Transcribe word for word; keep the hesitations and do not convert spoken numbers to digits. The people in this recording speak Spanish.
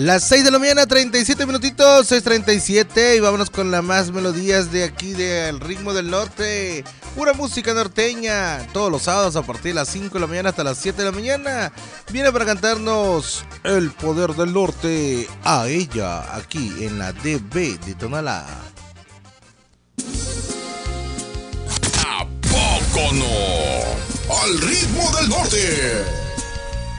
Las seis de la mañana, treinta y siete minutitos, seis treinta y siete, y vámonos con las más melodías de aquí del ritmo del norte. Pura música norteña, todos los sábados a partir de las cinco de la mañana hasta las siete de la mañana. Viene para cantarnos El Poder del Norte a ella, aquí en la D B de Tonalá. ¿A poco no? Al ritmo del norte.